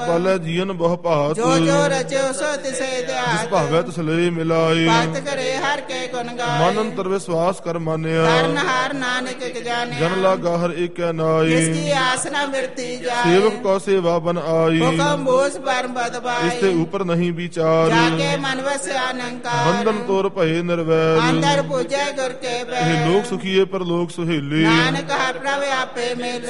ਪਾਲੇ ਜੀਵਨ ਬਹੁ ਭਾਤ ਜੋ ਜੋ ਰਚਿਓ ਸੋ ਤਿਸੇ ਜਿਸ ਧਿਆਤ ਭਾਵੈ ਤਿਸ ਲਈ ਮਿਲਾਈ ਭਗਤ ਕਰੇ ਹਰ ਕੇ ਗੁਣ ਗਾਏ ਮਨ ਅੰਤਰ ਵਿਸ਼ਵਾਸ ਕਰ ਮਾਨਿਆ ਕਰਨ ਹਾਰ ਨਾਨਕ ਜਾਣਿਆ ਜਨ ਲਾਗਾ ਹਰ ਏਕੈ ਨਾਈ ਜਿਸ ਕੀ ਆਸ ਨਾ ਮਿਰਤੀ ਜਾਏ ਸੇਵਕ ਕੋ ਸੇਵਾ ਬਨ ਆਈ ਹੁਕਮ ਬੋਸ ਪਰਮ ਇਸ ਬਦਬਾਈ ਤੇ ਉਪਰ ਨਹੀਂ ਵਿਚਾਰ ਜਾਕੇ ਮਨ ਵਸਿਆ ਅਨੰਕਾਰ ਬੰਧਨ ਤੋਰ ਭਏ ਨਿਰਵੈਰ ਅੰਦਰ ਪੂਜੈ ਗੁਰ ਕੇ ਇਹ ਬੈ ਲੋਕ ਸੁਖੀਏ ਪਰ ਲੋਕ ਸੁਹੇਲੇ ਨਾਨਕ ਹਰ ਪ੍ਰਭ ਆਪੇ ਮੇਲ